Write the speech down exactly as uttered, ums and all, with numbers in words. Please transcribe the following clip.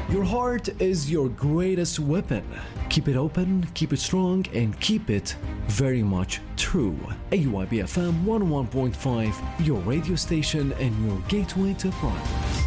Your heart is your greatest weapon. Keep it open, keep it strong, and keep it very much true. A Y B F M one oh one point five, your radio station and your gateway to progress.